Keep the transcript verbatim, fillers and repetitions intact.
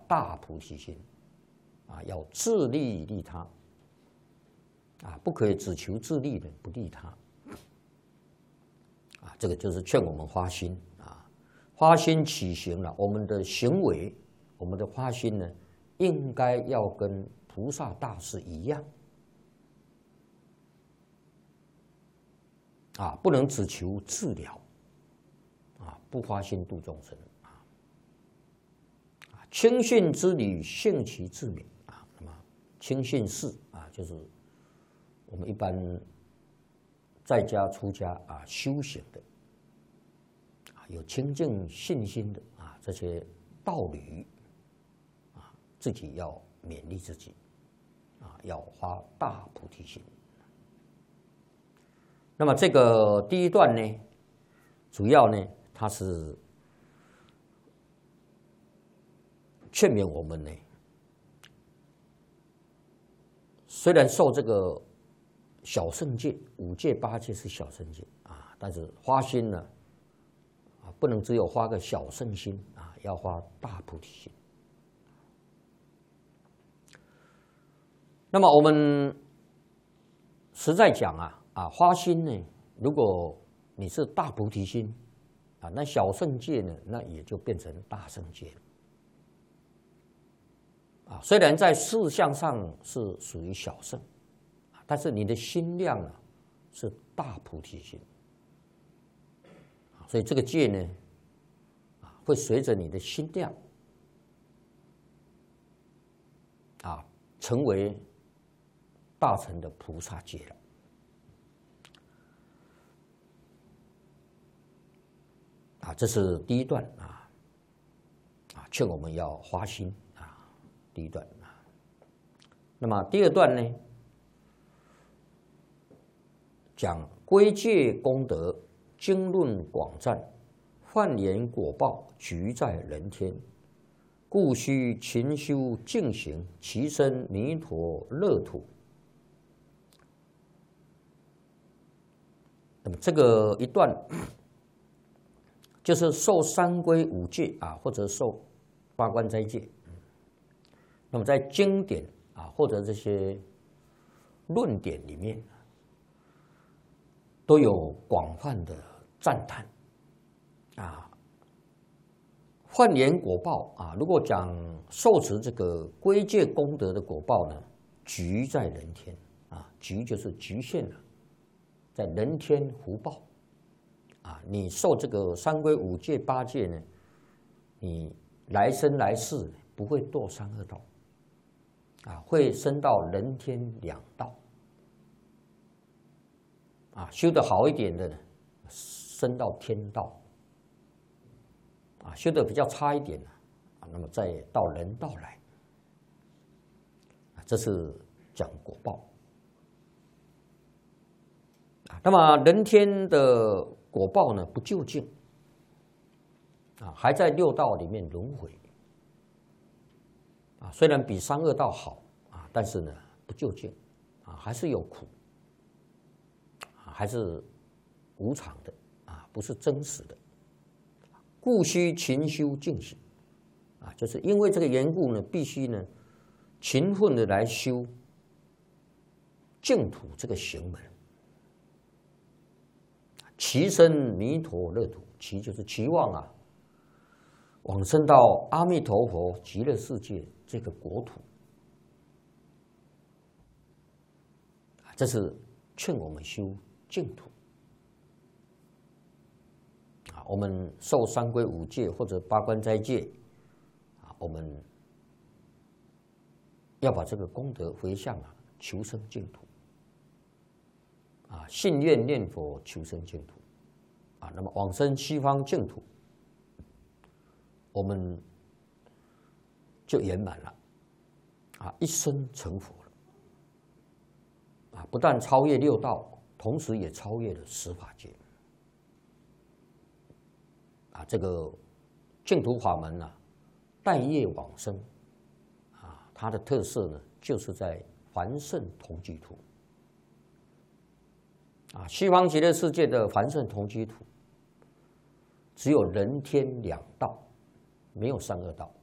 大菩提心，啊，要自利利他，啊，不可以只求自利的，不利他，啊，这个就是劝我们发心啊，发心起行了，我们的行为，我们的发心呢，应该要跟菩萨大士一样，啊，不能只求治疗，啊，不发心度众生。轻信之理，性其自勉啊。那么轻信事啊，就是我们一般在家出家啊修行的啊，有清净信心的啊，这些道侣啊，自己要勉励自己啊，要发大菩提心。那么这个第一段呢，主要呢，它是劝勉我们呢，虽然受这个小圣戒，五戒八戒是小圣戒啊，但是发心呢，啊，不能只有发个小圣心啊，要发大菩提心。那么我们实在讲啊，啊，发心呢，如果你是大菩提心啊，那小圣戒呢，那也就变成大圣戒了。啊，虽然在事项上是属于小圣，但是你的心量啊是大菩提心，所以这个戒呢，啊，会随着你的心量啊，成为大乘的菩萨戒了。啊，这是第一段啊，啊，劝我们要发心。第一段啊，那么第二段呢，讲归戒功德，经论广赞，幻言果报，局在人天，故须勤修净行，其身弥陀乐土。那么这个一段就是受三皈五戒啊，或者受八关斋戒。那么在经典啊，或者这些论点里面，都有广泛的赞叹啊。幻言果报啊，如果讲受持这个归戒功德的果报呢，局在人天啊，局就是局限了，在人天福报啊。你受这个三皈五戒八戒呢，你来生来世不会堕三恶道。啊，会升到人天两道，啊，修得好一点的呢，升到天道，啊，修得比较差一点的，啊，那么再到人道来，啊，这是讲果报，啊，那么人天的果报呢，不究竟，啊，还在六道里面轮回。啊，虽然比三恶道好啊，但是呢不究竟，啊还是有苦，啊还是无常的啊，不是真实的。故须勤修净行，啊，就是因为这个缘故呢，必须呢勤奋的来修净土这个行门。其身弥陀乐土，其就是期望啊，往生到阿弥陀佛极乐世界这个国土，这是劝我们修净土啊。我们受三皈五戒或者八关斋戒啊，我们要把这个功德回向啊，求生净土啊，信愿念佛求生净土啊，那么往生西方净土，我们就圆满了啊，一生成佛了啊！不但超越六道，同时也超越了十法界啊！这个净土法门啊，带业往生啊，它的特色呢，就是在凡圣同居土啊，西方极乐世界的凡圣同居土，只有人天两道，没有三恶道。